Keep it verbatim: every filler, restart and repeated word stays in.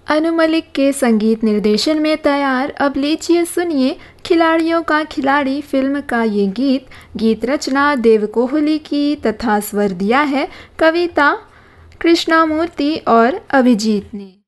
अनु मलिक के संगीत निर्देशन में तैयार अब लीजिए सुनिए खिलाड़ियों का खिलाड़ी फिल्म का ये गीत। गीत रचना देव कोहली की तथा स्वर दिया है कविता कृष्णामूर्ति और अभिजीत ने।